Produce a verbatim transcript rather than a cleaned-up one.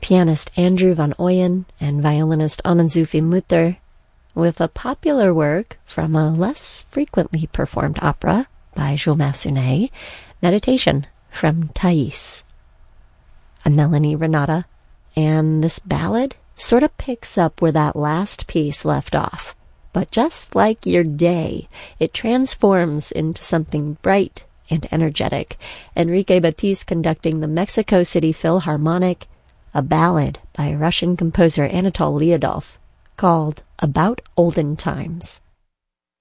pianist Andrew van Ooyen and violinist Anne-Sophie Mutter, with a popular work from a less frequently performed opera by Jules Massenet, Meditation from Thais. I'm Melanie Renata, and this ballad sort of picks up where that last piece left off. But just like your day, it transforms into something bright and energetic. Enrique Batiste conducting the Mexico City Philharmonic, a ballad by Russian composer Anatol Lyudov called About Olden Times.